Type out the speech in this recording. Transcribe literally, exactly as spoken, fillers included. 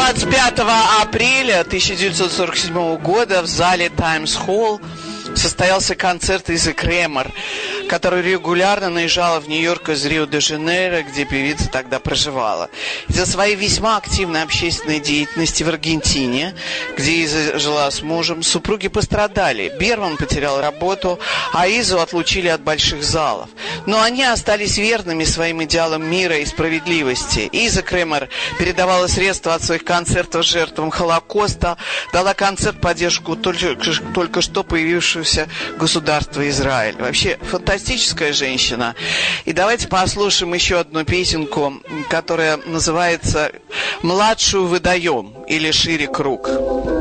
двадцать пятого апреля тысяча девятьсот сорок седьмого года в зале Таймс-Холл состоялся концерт Изы Кремер, которая регулярно наезжала в Нью-Йорк из Рио-де-Жанейро, где певица тогда проживала. Из-за своей весьма активной общественной деятельности в Аргентине, где Иза жила с мужем, супруги пострадали. Берман потерял работу, а Изу отлучили от больших залов. Но они остались верными своим идеалам мира и справедливости. Иза Кремер передавала средства от своих концертов жертвам Холокоста, дала концерт в поддержку только, только что появившегося государства Израиль. Вообще фантастическая женщина. И давайте послушаем еще одну песенку, которая называется «Младшую выдаем» или «Шире круг».